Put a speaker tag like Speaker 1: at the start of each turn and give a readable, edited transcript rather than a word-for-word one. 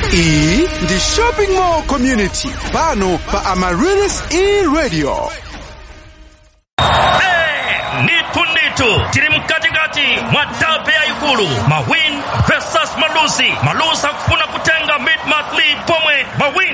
Speaker 1: iyi ndi shopping mall community pano pa Amaryllis e-radio.
Speaker 2: Nitu tiri mkatikati mwa dabe ya ikulu Mawin versus Malusi. Malusi hakufuna kutenga mid-month lead pomwe Mawin